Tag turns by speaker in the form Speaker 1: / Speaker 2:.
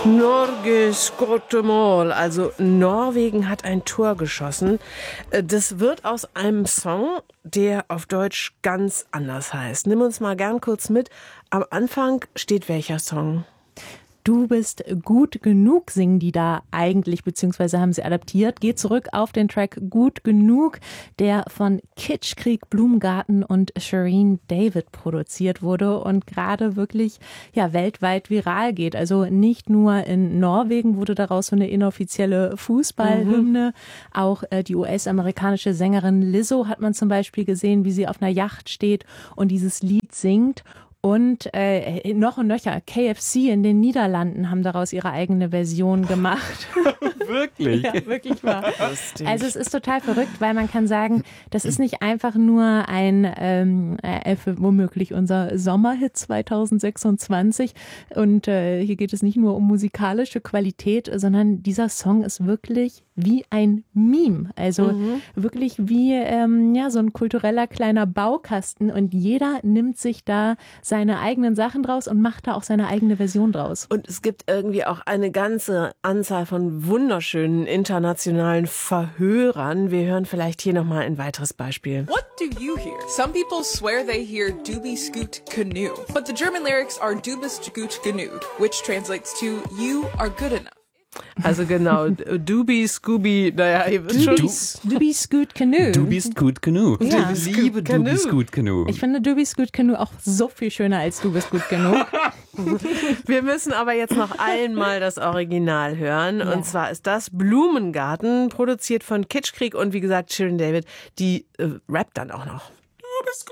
Speaker 1: Norges Mål, also Norwegen hat ein Tor geschossen. Das wird aus einem Song, der auf Deutsch ganz anders heißt. Nimm uns mal gern kurz mit. Am Anfang steht welcher Song?
Speaker 2: Du bist gut genug, singen die da eigentlich, beziehungsweise haben sie adaptiert. Geht zurück auf den Track Gut genug, der von Kitschkrieg, Blumengarten und Shireen David produziert wurde und gerade wirklich weltweit viral geht. Also nicht nur in Norwegen wurde daraus so eine inoffizielle Fußballhymne. Auch die US-amerikanische Sängerin Lizzo hat man zum Beispiel gesehen, wie sie auf einer Yacht steht und dieses Lied singt. Und noch und nöcher. KFC in den Niederlanden haben daraus ihre eigene Version gemacht.
Speaker 3: Wirklich?
Speaker 2: Ja, wirklich wahr. Also es ist total verrückt, weil man kann sagen, das ist nicht einfach nur ein womöglich unser Sommerhit 2026. Und hier geht es nicht nur um musikalische Qualität, sondern dieser Song ist wirklich wie ein Meme. Also wirklich wie so ein kultureller kleiner Baukasten. Und jeder nimmt sich da seine eigenen Sachen draus und macht da auch seine eigene Version draus.
Speaker 1: Und es gibt irgendwie auch eine ganze Anzahl von wunderschönen internationalen Verhörern. Wir hören vielleicht hier nochmal ein weiteres Beispiel.
Speaker 4: What do you hear? Some people swear they hear Dubi Scoot Canoe, but the German lyrics are Du bist gut genug, which translates to You are good enough.
Speaker 1: Also genau, Dubi, Scooby, naja, ihr wisst schon.
Speaker 2: Du bist gut genug.
Speaker 3: Du bist gut genug.
Speaker 2: Ja.
Speaker 3: Ich liebe Du bist gut genug.
Speaker 2: Ich finde Du bist gut genug auch so viel schöner als Du bist gut genug.
Speaker 1: Wir müssen aber jetzt noch einmal das Original hören.
Speaker 2: Ja.
Speaker 1: Und zwar ist das Blumengarten, produziert von Kitschkrieg und wie gesagt Shireen David, die rappt dann auch noch.
Speaker 4: Du bist